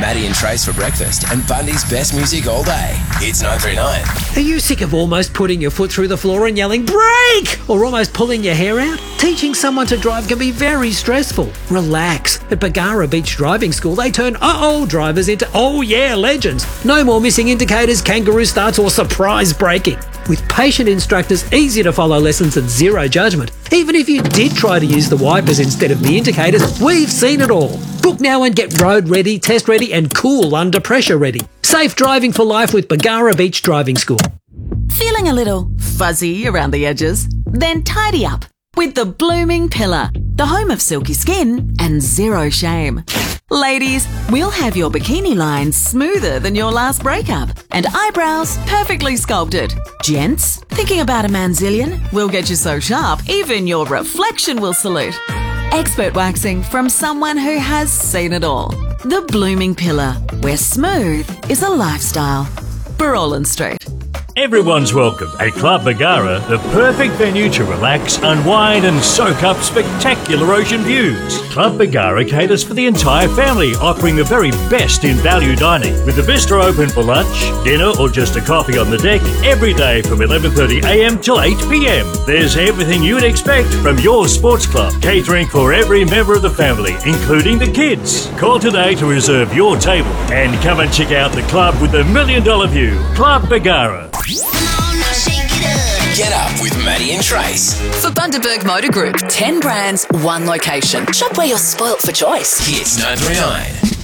Maddie and Trace for breakfast and Bundy's best music all day. It's 939. Are you sick of almost putting your foot through the floor and yelling, "Brake!" or almost pulling your hair out? Teaching someone to drive can be very stressful. Relax. At Bargara Beach Driving School, they turn drivers into legends. No more missing indicators, kangaroo starts or surprise braking. With patient instructors, easy to follow lessons and zero judgment. Even if you did try to use the wipers instead of the indicators, we've seen it all. Book now and get road ready, test ready and cool under pressure ready. Safe driving for life with Bargara Beach Driving School. Feeling a little fuzzy around the edges? Then tidy up with the Blooming Pillar, the home of silky skin and zero shame. Ladies, we'll have your bikini lines smoother than your last breakup and eyebrows perfectly sculpted. Gents, thinking about a manzillion? We'll get you so sharp, even your reflection will salute. Expert waxing from someone who has seen it all. The Blooming Pillar, where smooth is a lifestyle. Barolin Street. Everyone's welcome at Club Bargara, the perfect venue to relax, unwind and soak up spectacular ocean views. Club Bargara caters for the entire family, offering the very best in value dining. With the bistro open for lunch, dinner or just a coffee on the deck every day from 11:30am till 8pm. There's everything you'd expect from your sports club, catering for every member of the family, including the kids. Call today to reserve your table and come and check out the club with the $1 million view. Club Bargara. Get up with Maddie and Trace. For Bundaberg Motor Group, 10 brands, 1 location. Shop where you're spoilt for choice. Hits 939.